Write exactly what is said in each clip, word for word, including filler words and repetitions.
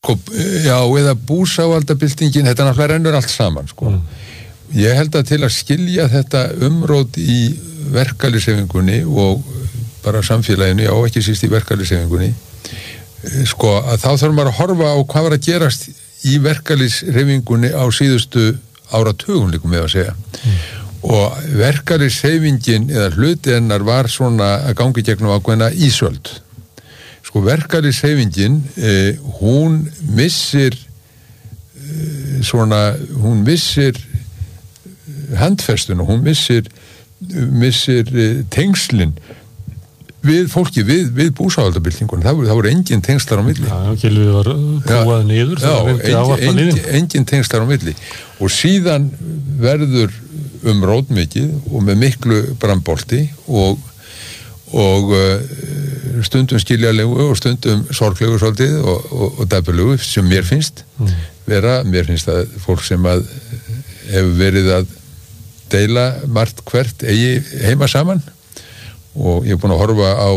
Sko, já, eða búsáhaldabyltingin, þetta náttúrulega rennur allt saman, sko. Mm. Ég held að til að skilja þetta umrót í verkalýðshreyfingunni og bara samfélaginu, já, ekki síst í verkalýðshreyfingunni, sko, að þá þarf maður að horfa á hvað var að gerast í verkalýðshreyfingunni á síðustu áratugum, líkum við að segja. Mm. Og verkalýðshreyfingin eða hluti hennar var svona að gangi gegnum ákveðna ísöld. Sko verkalýðshreyfingin, eh, hún missir eh, svona, hún missir handfestun og hún missir, missir eh, tengslin við fólki, við, við búsáhaldabyltingunum. Það voru, það voru engin tengslar á milli. Já, Gylfi var kúað niður. Já, engin, engin, engin tengslar á milli. Og síðan verður um rót mikið og með miklu brambolti og, og uh, stundum skiljalegu og stundum sorglegu svolítið og, og, og dapurlegu sem mér finnst mm. vera, mér finnst að fólk sem að hefur verið að deila margt hvert eigi heima saman og ég er búin að horfa á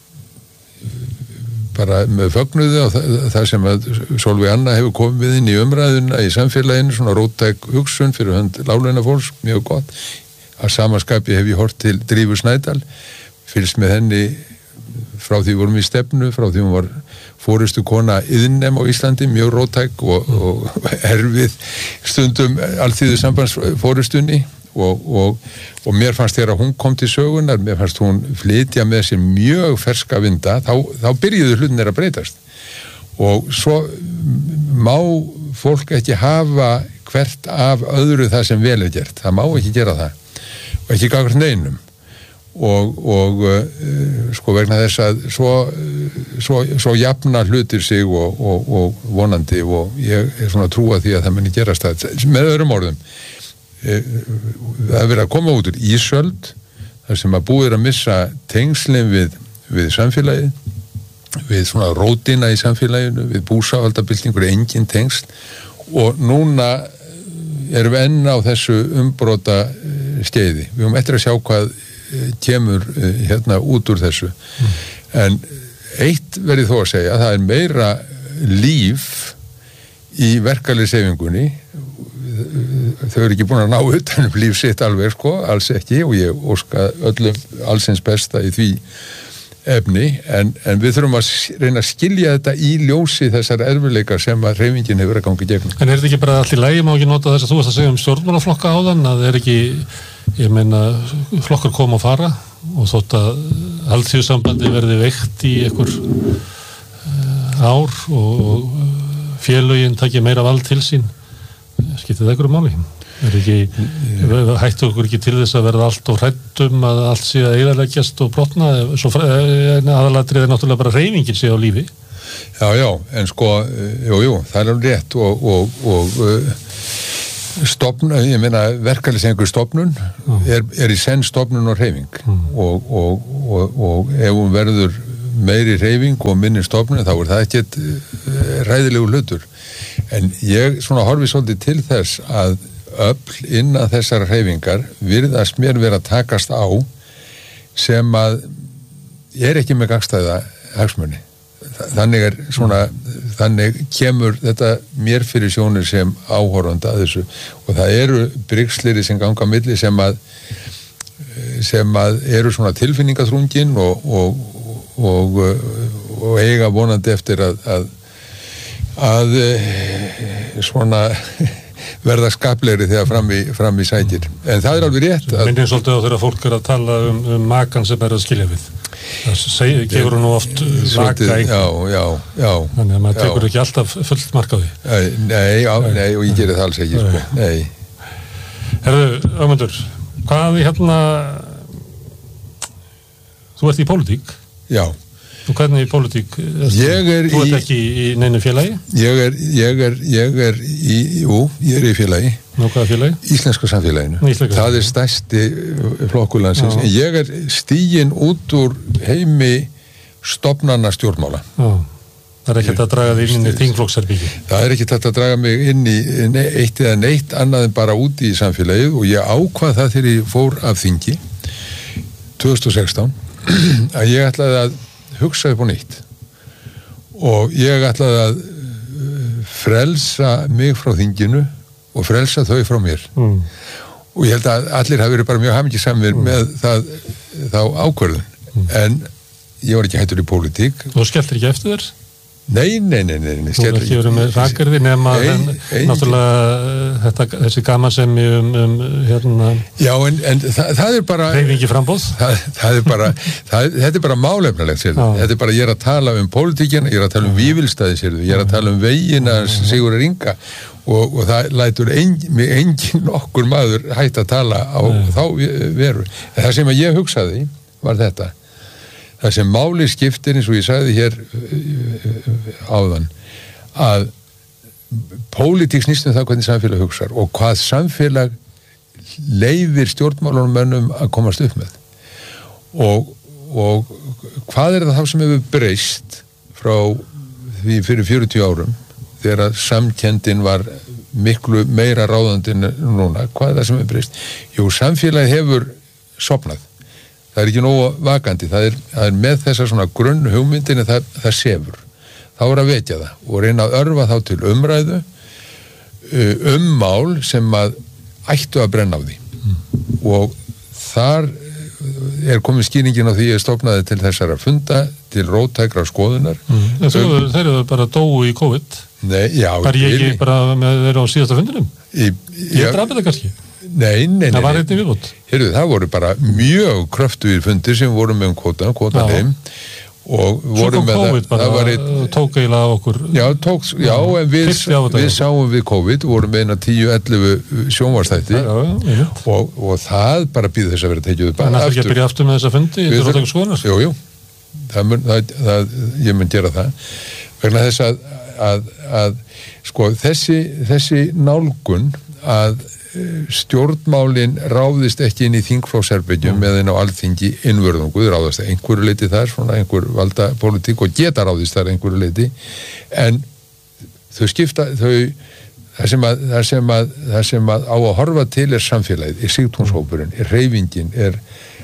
bara með fögnuðu og það, það sem að Sólveig Anna hefur komið inn í umræðuna í samfélaginu, svona róttæk hugsun fyrir hönd láglaunafólks, mjög gott. Að samaskapi hef ég hort til Drífu Snædal, fylgst með henni frá því vorum í stefnu, frá því hún var forystu kona iðnem á Íslandi, mjög róttæk og, og erfið stundum alþýðu sambandsforystunni. Og, og, og mér fannst þegar hún kom til sögunar, mér fannst hún flytja með sér mjög ferska vinda, þá, þá byrjuðu hlutinir að breytast og svo má fólk ekki hafa hvert af öðru það sem vel er gert, það má ekki gera það og ekki gagnvart neinum og, og uh, sko vegna þess að svo, svo, svo jafna hlutir sig og, og, og vonandi og ég er svona að trúa því að það muni gerast það með öðrum orðum. Það er verið að koma út úr ísöld þar sem að búið er að missa tengslin við, við samfélagið við svona rótina í samfélaginu við búsáhaldabyltingur, engin tengsl og núna erum við enn á þessu umbrota skeiði, við höfum eftir að sjá hvað kemur hérna út úr þessu mm. en eitt verið þó að segja, það er meira líf í verkalýðshreyfingunni þau eru ekki búin að ná utan um líf sitt alveg sko, alls ekki og ég óska öllum allsins besta í því efni en, en við þurfum að reyna að skilja þetta í ljósi þessar erfiðleikar sem að hreyfingin hefur að gangi gegnum. En er þetta ekki bara allir lægi, má ekki nota þess að þú varst að segja um stjórnmálaflokka áðan að það er ekki, ég meina flokkar koma og fara og þótt að alþýðusambandi verði veikt í einhver uh, ár og félögin taki meira vald til sín skiptir það einhverju máli? Er ekki, hættu okkur ekki til þess að verða allt og hræddum að allt sé að eyðileggjast og brotna, svo aðalatrið er náttúrulega bara hreyfingin sé á lífi. Já, já, en sko, jú, jú, það er alveg rétt og, og, og stofnun, ég meina verkalýðshreyfingur stofnun er, er í senn stofnun og hreyfing mm. og, og, og, og ef hún verður meiri hreyfing og minni stofnun þá er það ekkert ræðilegu hlutur. En ég svona horfi svolítið til þess að öll innan þessar hreyfingar virðast mér vera að takast á sem að er ekki með gagnstæða hagsmuni. Þannig er svona, þannig kemur þetta mér fyrir sjónir sem áhorfanda að þessu og það eru brygsliri sem ganga á milli sem að sem að eru svona tilfinningaþrungin og, og, og, og eiga vonandi eftir að, að að svona verða skaplegri þegar fram í, fram í sækir. En það er alveg rétt. Minnir svolítið á þegar fólk er að tala um, um makan sem er að skilja við. Það segir, gefur hún nú oft maka einhvern. Já, já, já. Þannig að maður tekur já. Ekki alltaf fullt mark á því. Nei, já, nei, og ég gerir það alls ekki, sko. Nei. Herðu, Ögmundur, hvað í hérna þú ert í pólitík? Já. Og hvernig í pólitík? Ég er þú ert í, ekki í neinu félagi? Ég er, ég er, ég er í, jú, ég er í félagi. Nú, hvaða félagi? Íslenska samfélaginu. Íslenska. Það er stærsti flokkulansins. En ég er stiginn út úr heimi stofnanna stjórnmála. Já. Það er ekkert að draga þig inn í þingflokksherbyggi. Það er ekkert að draga mig inn í eitt eða neitt annað en bara úti í samfélagið og ég ákvað það þegar ég fór af þingi tvö þúsund og sextán að ég ætlaði að hugsa upp á nýtt og ég ætlaði að frelsa mig frá þinginu og frelsa þau frá mér. Mm. Og ég held að allir hafi verið bara mjög hamingjusamir mm. með það, þá ákvörðun. Mm. En ég var ekki hættur í pólitík. Þú skelltir ekki eftir þér? Nei, nei, nei, nei, nei. Þú er ekki verið með rakarði nema en, náttúrulega þetta, þessi gamansemi um, um hérna... Já, en, en það, það er bara... Hreyfingi frambóð? Það, það er bara, það, þetta er bara málefnalegt, sér. Þetta er bara, ég er að tala um pólitíkina, ég er að tala um Vífilsstaði, sér. Ég er að tala um vegina Sigurðar Inga og, og það lætur engin, engin okkur maður hægt að tala á Nei. Þá veru. Það sem ég hugsaði var þetta. Það sem máli skiptir, eins og ég sagði hér áðan, að pólitík snýst um það hvernig samfélag hugsar og hvað samfélag leyfir stjórnmálunum að komast upp með. Og, og hvað er það þá sem hefur breyst frá því fyrir fjörutíu árum, þegar að samkendin var miklu meira ráðandi en núna? Hvað er það sem hefur breyst? Jú, samfélag hefur sofnað. Það er ekki nógu vakandi, það er, það er með þessa svona grunn hugmyndin en það, það sefur. Þá er að vekja það og reyna að örfa þá til umræðu um mál sem að ættu að brenna á því. Mm. Og þar er komið skýringin á því að stofnaði til þessara funda, til róttækra skoðunar. Mm. En þú, um, þeir eru bara dóu í COVID. Nei, já. Var ég ekki bara með þeirra á síðasta fundinum? Í, ég drafði það kannski. Nei, nei, nei. Það var eitthvað viðbútt. Heyrðu, það voru bara mjög kröftugir fundir sem voru með um kvótan, kvótan heim og voru með COVID það, bara, það var eitt... tók eiginlega okkur. Já, tók, já, en við, við sáum við COVID, vorum með eina tíu ellefu sjónvarstætti og, og það bara býði þess að vera tekið upp. En það er ekki að byrja aftur með þessa fundi, þetta er róttækur skoðunar? Jú, jú, það mun, það, það, ég mun gera það. Vegna þess að, að, að sko, þessi, þessi nálgun að stjórnmálin ráðist ekki inn í þingflokksherbergjum mm. eða inn á alþingi innvörðungu, ráðast að einhverju leiti þar, svona einhver valda politík og geta ráðist þar einhverju leiti, en þau skipta, þau það sem að, það sem að, það sem að á að horfa til er samfélagið, er sigtúnshópurinn, er hreyfingin, er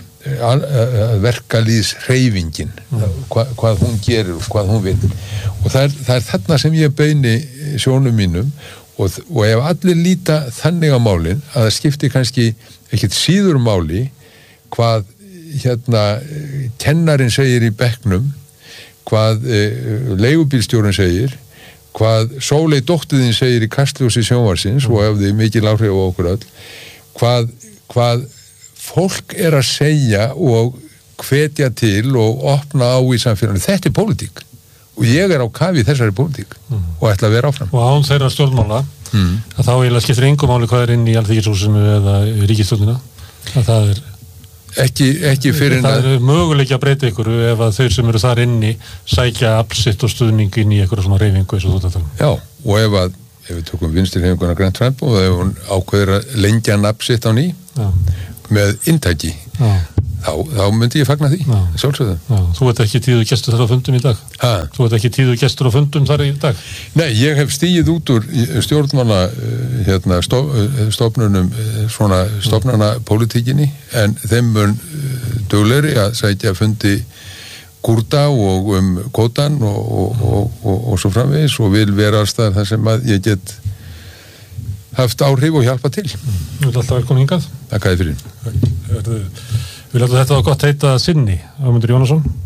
verkalýðs hreyfingin, mm. hvað, hvað hún gerir og hvað hún vil. Og það er, það er þarna sem ég beini sjónum mínum Og, og ef allir líta þannig á málin að það skipti kannski ekkert síður máli hvað hérna kennarinn segir í bekknum, hvað e, leigubílstjórinn segir, hvað Sóley dóttiðin segir í kastljósi sjónvarsins mm. og ef þið mikil áhrif á okkur öll, hvað, hvað fólk er að segja og hvetja til og opna á í samfélaginu. Þetta er pólitík. Og ég er á kafi í þessari pólitík mm. og ætla að vera áfram. Og án þeirra stjórnmála mm. að þá eiginlega skiptir engu máli hvað er inn í Alþingishúsinu eða ríkisstjórnina. Að það er ekki, ekki fyrir það að... er möguleiki að breyta ykkur ef að þau sem eru þar inni sækja aflsitt og stuðning inn í eitthvað svona reyfingu eins og þú þetta. Já, og ef að ef við tökum Vinstri-hreyfinguna Grænt framboð og ef hún ákveður að lengja nafnsitt á ný Já. Með inntaki Já. Þá, þá myndi ég fagna því, sjálfsögðu. Þú ert ekki tíðu gestur þar á fundum í dag? Ha? Þú ert ekki tíðu gestur á fundum þar í dag? Nei, ég hef stigið út úr stjórnmála hérna, stof, stofnunum, svona stofnana pólitíkinni, en þeim mun duglegri að sækja fundi Kúrda og um Kótan og, og, og, og, og svo framvegis og vil vera alls þar sem að ég get haft áhrif og hjálpa til. Þú ert alltaf velkomin hingað. Takk fyrir. Við látum þetta á gott heita sinni, Ögmundur Jónasson.